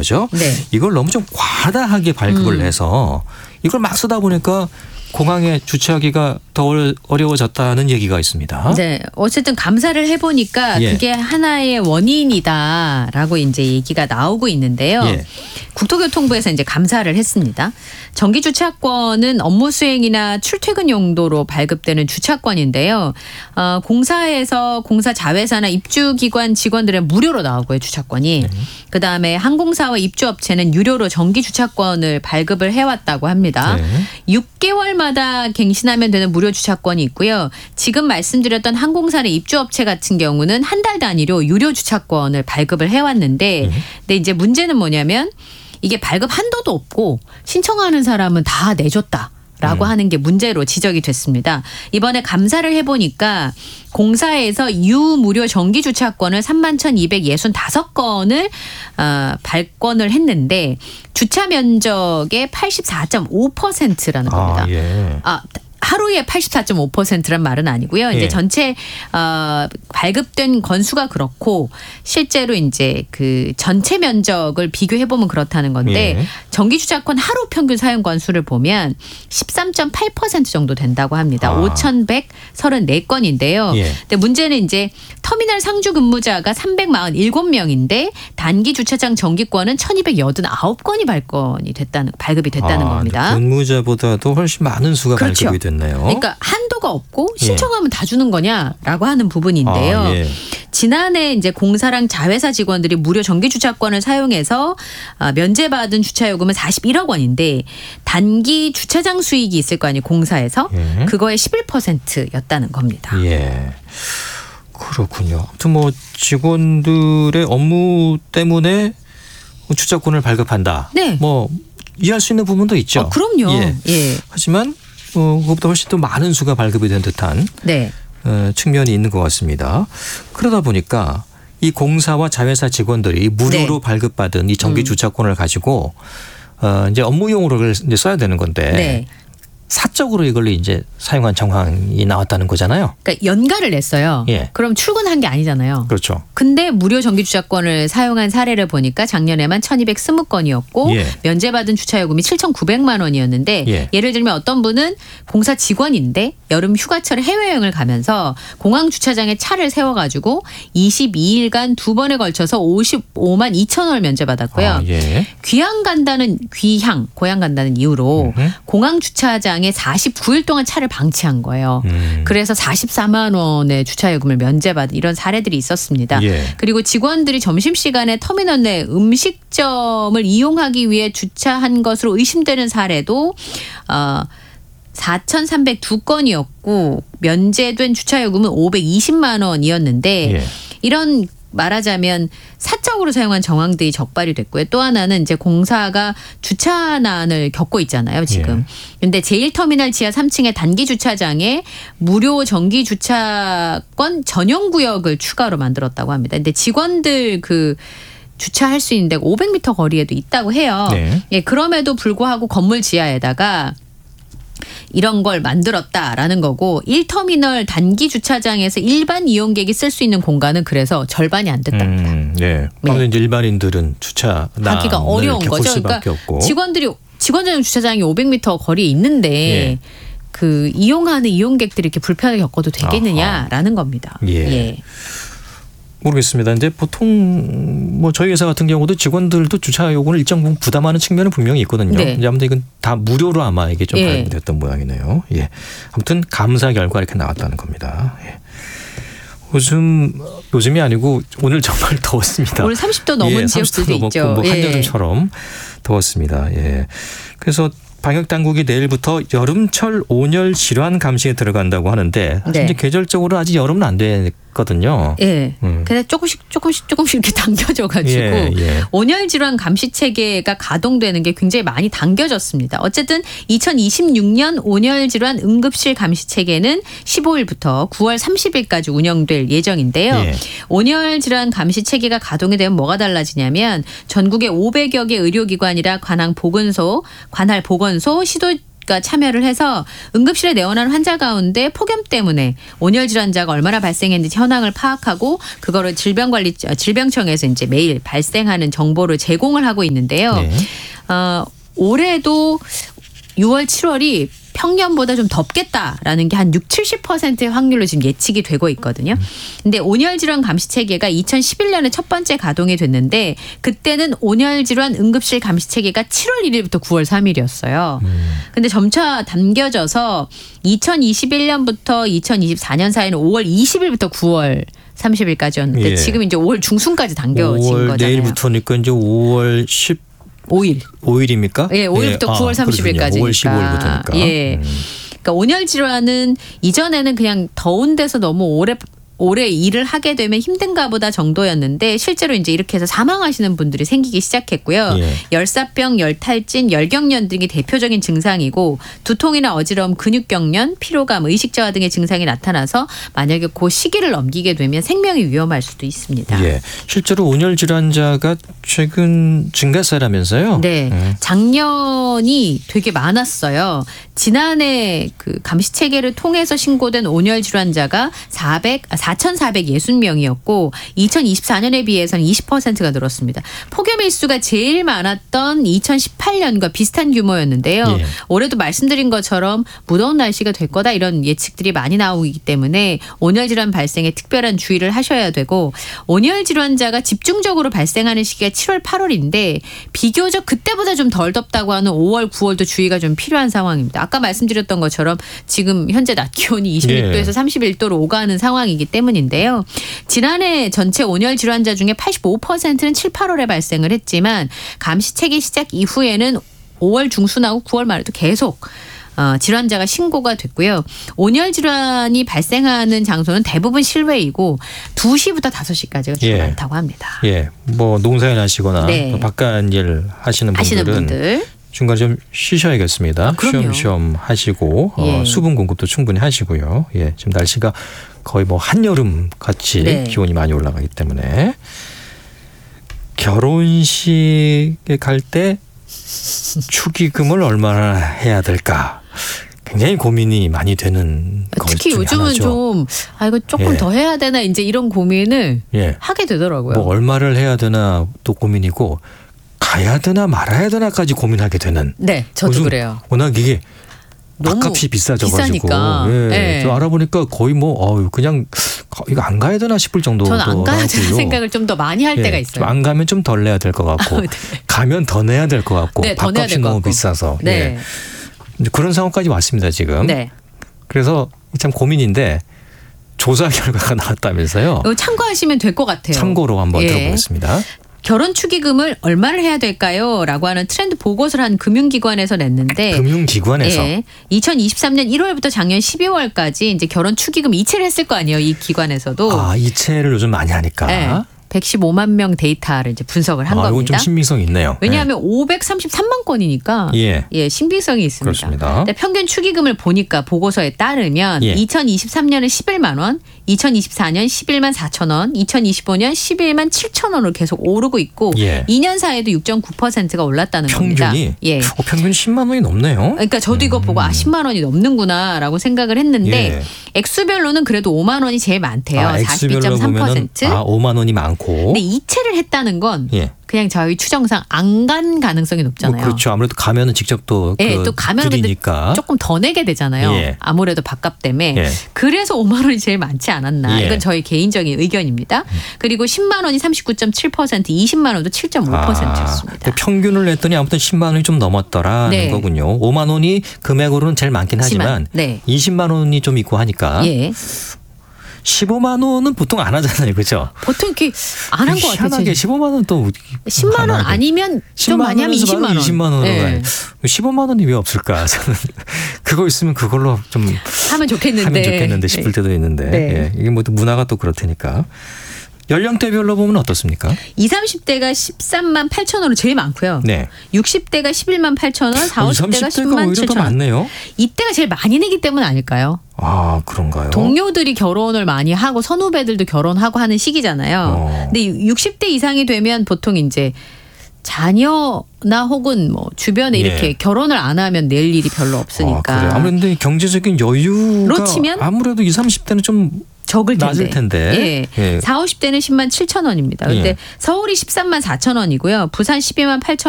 거죠. 네. 이걸 너무 좀 과다하게 발급을 해서 이걸 막 쓰다 보니까 공항에 주차하기가 더 어려워졌다는 얘기가 있습니다. 네, 어쨌든 감사를 해보니까 예. 그게 하나의 원인이다라고 이제 얘기가 나오고 있는데요. 예. 국토교통부에서 이제 감사를 했습니다. 정기 주차권은 업무 수행이나 출퇴근 용도로 발급되는 주차권인데요. 공사에서 공사 자회사나 입주기관 직원들은 무료로 나오고요, 주차권이. 그다음에 항공사와 입주업체는 유료로 정기 주차권을 발급을 해왔다고 합니다. 네. 6개월마다 갱신하면 되는 무료 주차권이 있고요. 지금 말씀드렸던 항공사나 입주업체 같은 경우는 한 달 단위로 유료 주차권을 발급을 해왔는데 근데 이제 문제는 뭐냐면 이게 발급 한도도 없고 신청하는 사람은 다 내줬다라고 하는 게 문제로 지적이 됐습니다. 이번에 감사를 해보니까 공사에서 유무료 정기 주차권을 31,265건을 발권을 했는데 주차 면적의 84.5%라는 겁니다. 예. 하루에 84.5%란 말은 아니고요. 이제 예. 전체 발급된 건수가 그렇고 실제로 이제 그 전체 면적을 비교해 보면 그렇다는 건데 예. 정기 주차권 하루 평균 사용 건수를 보면 13.8% 정도 된다고 합니다. 5,134건인데요. 예. 근데 문제는 이제 터미널 상주 근무자가 347명인데 단기 주차장 정기권은 1,289건이 발급이 됐다는 겁니다. 근무자보다도 훨씬 많은 수가 그렇죠. 발급이 됐네요. 그러니까 한도가 없고 신청하면 다 주는 거냐라고 하는 부분인데요. 예. 지난해 이제 공사랑 자회사 직원들이 무료 정기 주차권을 사용해서 면제받은 주차요금은 41억 원인데 단기 주차장 수익이 있을 거 아니에요. 공사에서. 예. 그거의 11%였다는 겁니다. 예. 그렇군요. 아무튼 뭐 직원들의 업무 때문에 주차권을 발급한다. 네. 뭐 이해할 수 있는 부분도 있죠. 그럼요. 예. 예. 하지만 그것보다 훨씬 더 많은 수가 발급이 된 듯한 네. 측면이 있는 것 같습니다. 그러다 보니까 이 공사와 자회사 직원들이 무료로 네. 발급받은 이 정기 주차권을 가지고 이제 업무용으로 이제 써야 되는 건데 네. 사적으로 이걸 이제 사용한 정황이 나왔다는 거잖아요. 그러니까 연가를 냈어요. 예. 그럼 출근한 게 아니잖아요. 그렇죠. 근데 무료 정기 주차권을 사용한 사례를 보니까 작년에만 1,220건이었고 예. 면제받은 주차요금이 7,900만 원이었는데 예. 예를 들면 어떤 분은 공사 직원인데 여름 휴가철에 해외여행을 가면서 공항 주차장에 차를 세워가지고 22일간 두 번에 걸쳐서 55만 2천 원을 면제받았고요. 예. 고향 간다는 이유로 공항 주차장에 49일 동안 차를 방치한 거예요. 그래서 44만 원의 주차요금을 면제받은 이런 사례들이 있었습니다. 예. 그리고 직원들이 점심시간에 터미널 내 음식점을 이용하기 위해 주차한 것으로 의심되는 사례도 4,302건이었고 면제된 주차요금은 520만 원이었는데 예. 이런 말하자면 사적으로 사용한 정황들이 적발이 됐고요. 또 하나는 이제 공사가 주차난을 겪고 있잖아요, 지금. 근데 제1터미널 지하 3층의 단기 주차장에 무료 정기 주차권 전용 구역을 추가로 만들었다고 합니다. 근데 직원들 주차할 수 있는 데가 500m 거리에도 있다고 해요. 네. 예, 그럼에도 불구하고 건물 지하에다가 이런 걸 만들었다라는 거고 1터미널 단기 주차장에서 일반 이용객이 쓸 수 있는 공간은 그래서 절반이 안 됐답니다. 네. 아무래도 이제 일반인들은 하기가 어려운 거죠. 그러니까 직원 전용 주차장이 500m 거리에 있는데 이용하는 이용객들이 이렇게 불편하게 겪어도 되겠느냐라는 겁니다. 예. 모르겠습니다. 근데 보통 뭐 저희 회사 같은 경우도 직원들도 주차 요금을 일정 부분 부담하는 측면은 분명히 있거든요. 네. 이제 아무튼 이건 다 무료로 아마 이게 좀 발급됐던 모양이네요. 예. 아무튼 감사 결과 이렇게 나왔다는 겁니다. 예. 요즘이 아니고 오늘 정말 더웠습니다. 오늘 30도 넘은 지역들도 있죠. 뭐 한여름처럼 더웠습니다. 예. 그래서 방역 당국이 내일부터 여름철 온열 질환 감시에 들어간다고 하는데 사실 이제 계절적으로 아직 여름은 안 됐거든요. 예. 근데 조금씩 이렇게 당겨져가지고 온열 질환 감시 체계가 가동되는 게 굉장히 많이 당겨졌습니다. 어쨌든 2026년 온열 질환 응급실 감시 체계는 15일부터 9월 30일까지 운영될 예정인데요. 온열 질환 감시 체계가 가동이 되면 뭐가 달라지냐면 전국에 500여 개 의료기관이라 관할 보건소, 시도가 모두가 참여를 해서 응급실에 내원하는 환자 가운데 폭염 때문에 온열 질환자가 얼마나 발생했는지 현황을 파악하고 그거를 질병청에서 이제 매일 발생하는 정보를 제공을 하고 있는데요. 네. 올해도 6월, 7월이 평년보다 좀 덥겠다라는 게 한 60-70%의 확률로 지금 예측이 되고 있거든요. 근데 온열질환 감시체계가 2011년에 첫 번째 가동이 됐는데 그때는 온열질환 응급실 감시체계가 7월 1일부터 9월 3일이었어요. 근데 점차 당겨져서 2021년부터 2024년 사이는 5월 20일부터 9월 30일까지였는데 예. 지금 이제 5월 중순까지 당겨진 5월 거잖아요. 내일부터니까 이제 5월 5일입니까? 예, 5일부터 9월 30일까지니까. 5월 15일부터니까. 예. 그러니까 온열 질환은 이전에는 그냥 더운 데서 너무 오래 일을 하게 되면 힘든가 보다 정도였는데 실제로 이제 이렇게 해서 사망하시는 분들이 생기기 시작했고요. 예. 열사병, 열탈진, 열경련 등이 대표적인 증상이고 두통이나 어지러움, 근육경련, 피로감, 의식저하 등의 증상이 나타나서 만약에 그 시기를 넘기게 되면 생명이 위험할 수도 있습니다. 예. 실제로 온열 질환자가 최근 증가세라면서요? 네. 작년이 되게 많았어요. 지난해 그 감시 체계를 통해서 신고된 온열 질환자가 4,460명이었고 2024년에 비해서는 20%가 늘었습니다. 폭염 일수가 제일 많았던 2018년과 비슷한 규모였는데요. 예. 올해도 말씀드린 것처럼 무더운 날씨가 될 거다 이런 예측들이 많이 나오기 때문에 온열 질환 발생에 특별한 주의를 하셔야 되고 온열 질환자가 집중적으로 발생하는 시기가 7월, 8월인데 비교적 그때보다 좀 덜 덥다고 하는 5월, 9월도 주의가 좀 필요한 상황입니다. 아까 말씀드렸던 것처럼 지금 현재 낮 기온이 26도에서 31도로 오가는 상황이기 때문인데요. 지난해 전체 온열 질환자 중에 85%는 7, 8월에 발생을 했지만 감시체계 시작 이후에는 5월 중순하고 9월 말에도 계속 질환자가 신고가 됐고요. 온열 질환이 발생하는 장소는 대부분 실외이고 2시부터 5시까지가 주로 많다고 합니다. 예, 뭐 농사일 하시거나 네. 바깥 일 하시는 분들은 중간에 좀 쉬셔야겠습니다. 쉬엄쉬엄 하시고 예. 수분 공급도 충분히 하시고요. 예, 지금 날씨가 거의 뭐 한여름 같이 네. 기온이 많이 올라가기 때문에 결혼식에 갈 때 축의금을 얼마나 해야 될까? 굉장히 고민이 많이 되는 것 중에 특히 요즘은 하나죠. 좀 이거 조금 예. 더 해야 되나 이제 이런 고민을 예. 하게 되더라고요. 뭐 얼마를 해야 되나 또 고민이고 가야 되나 말아야 되나까지 고민하게 되는. 네, 저도 그래요. 워낙 이게 너무 밥값이 비싸져가지고 비싸니까. 예. 네. 저 알아보니까 거의 뭐 그냥 이거 안 가야 되나 싶을 정도로 저는 안 가야 되는 나오고요. 생각을 좀 더 많이 할 예. 때가 있어요. 안 가면 좀 덜 내야 될 것 같고 네. 가면 더 내야 될 것 같고 네, 더 내야 밥값이 될 것 너무 같고. 비싸서 네. 예. 이제 그런 상황까지 왔습니다 지금. 네. 그래서 참 고민인데 조사 결과가 나왔다면서요. 이거 참고하시면 될 것 같아요. 참고로 한번 예. 들어보겠습니다. 결혼 축의금을 얼마를 해야 될까요? 라고 하는 트렌드 보고서를 한 금융기관에서 냈는데 금융기관에서. 예, 2023년 1월부터 작년 12월까지 이제 결혼 축의금 이체를 했을 거 아니에요. 이 기관에서도. 이체를 요즘 많이 하니까. 네, 115만 명 데이터를 이제 분석을 한 이건 겁니다. 좀 신빙성이 있네요. 왜냐하면 533만 건이니까 예. 신빙성이 있습니다. 그렇습니다. 근데 평균 축의금을 보니까 보고서에 따르면 예. 2023년은 11만 원, 2024년 11만 4천 원, 2025년 11만 7천 원으로 계속 오르고 있고 예. 2년 사이에도 6.9%가 올랐다는 겁니다. 평균이 예. 평균 10만 원이 넘네요. 그러니까 저도 이거 보고 10만 원이 넘는구나라고 생각을 했는데 예. 액수별로는 그래도 5만 원이 제일 많대요. 액수별로 보면은 42.3%. 5만 원이 많고. 근데 이체를 했다는 건 예. 그냥 저희 추정상 안 간 가능성이 높잖아요. 뭐 그렇죠. 아무래도 가면은 직접 또 예, 또 가면 근데 드리니까. 조금 더 내게 되잖아요. 예. 아무래도 밥값 때문에. 예. 그래서 5만 원이 제일 많지 않았나. 예. 이건 저희 개인적인 의견입니다. 그리고 10만 원이 39.7%, 20만 원도 7.5%였습니다. 평균을 냈더니 아무튼 10만 원이 좀 넘었더라는 네. 거군요. 5만 원이 금액으로는 제일 많긴 하지만 네. 20만 원이 좀 있고 하니까 예. 15만 원은 보통 안 하잖아요. 그렇죠? 보통 이렇게 안 한 것 같아요. 희한하게 15만 원 또 10만 원 아니면 좀 10만 많이 하면 원에서 20만 원. 20만 원으로 예. 가요. 15만 원이 왜 없을까? 저는 그거 있으면 그걸로 좀 하면 좋겠는데. 하면 좋겠는데 싶을 때도 있는데 네. 예. 이게 뭐 또 문화가 또 그렇다니까. 연령대별로 보면 어떻습니까? 20, 30대가 13만 8천 원으로 제일 많고요. 네. 60대가 11만 8천 원, 40, 50대가 30대가 10만 오히려 7천 더 원. 많네요. 이때가 제일 많이 내기 때문 아닐까요? 아, 그런가요? 동료들이 결혼을 많이 하고 선후배들도 결혼하고 하는 시기잖아요. 근데 60대 이상이 되면 보통 이제 자녀나 혹은 뭐 주변에 이렇게 예. 결혼을 안 하면 낼 일이 별로 없으니까. 그래요. 아무래도 경제적인 여유가 치면 아무래도 20, 30대는 좀 적을 텐데. 낮을 텐데. 예. 예. 40, 50대는 10만 7천 원입니다. 근데 예. 서울이 13만 4천 원이고요. 부산 12만 8천